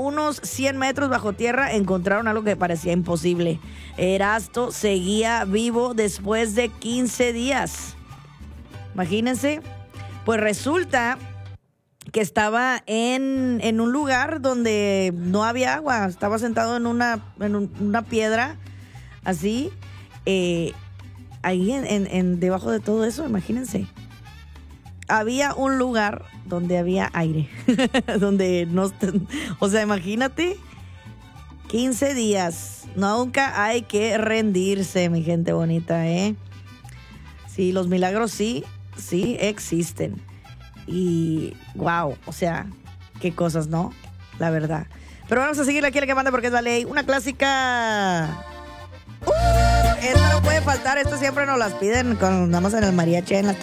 unos 100 metros bajo tierra encontraron algo que parecía imposible. Erasto seguía vivo después de 15 días. Imagínense. Pues resulta que estaba en un lugar donde no había agua. Estaba sentado en una piedra, así, ahí debajo de todo eso, imagínense. Había un lugar donde había aire, donde no, o sea, imagínate, 15 días. Nunca hay que rendirse, mi gente bonita, ¿eh? Sí, los milagros sí existen. Y wow, o sea, qué cosas, ¿no? La verdad. Pero vamos a seguirle aquí a la que manda porque es la ley. Una clásica. Esta no puede faltar, esta siempre nos las piden nada más en el mariachi, en las